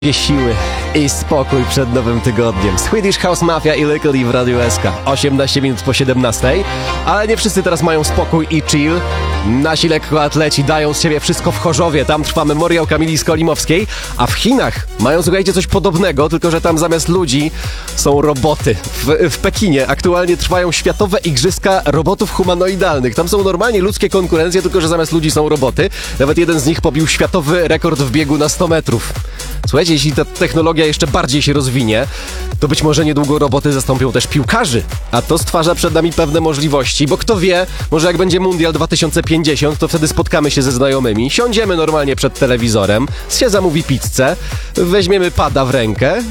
Siły i spokój przed nowym tygodniem. Swedish House Mafia i Lykke w Radiu SK. 18 minut po 17. Ale nie wszyscy teraz mają spokój i chill. Nasi lekkoatleci dają z siebie wszystko w Chorzowie. Tam trwa memoriał Kamili Skolimowskiej. A w Chinach mają, słuchajcie, coś podobnego, tylko że tam zamiast ludzi są roboty. W Pekinie aktualnie trwają światowe igrzyska robotów humanoidalnych. Tam są normalnie ludzkie konkurencje, tylko że zamiast ludzi są roboty. Nawet jeden z nich pobił światowy rekord w biegu na 100 metrów. Słuchajcie, jeśli ta technologia jeszcze bardziej się rozwinie, to być może niedługo roboty zastąpią też piłkarzy. A to stwarza przed nami pewne możliwości, bo kto wie, może jak będzie Mundial 2050, to wtedy spotkamy się ze znajomymi, siądziemy normalnie przed telewizorem, się zamówi pizzę, weźmiemy pada w rękę